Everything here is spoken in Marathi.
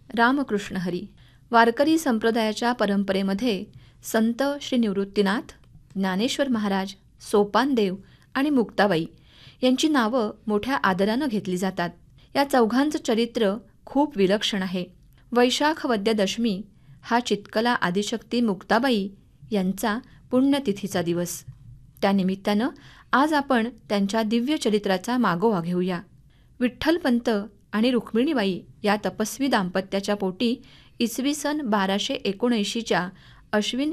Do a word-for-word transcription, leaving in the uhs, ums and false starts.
रामकृष्ण हरी. वारकरी संप्रदायाच्या परंपरेमध्ये संत श्री निवृत्तीनाथ, ज्ञानेश्वर महाराज, सोपानदेव आणि मुक्ताबाई यांची नावं मोठ्या आदरानं घेतली जातात. या चौघांचं चरित्र खूप विलक्षण आहे. वैशाख वद्य दशमी हा चित्कला आदिशक्ती मुक्ताबाई यांचा पुण्यतिथीचा दिवस. त्यानिमित्तानं आज आपण त्यांच्या दिव्य चरित्राचा मागोवा घेऊया. विठ्ठलपंत आणि रुक्मिणीबाई या तपस्वी दाम्पत्याच्या पोटी इसवी सन बाराशे एकोणऐंशीच्या अश्विन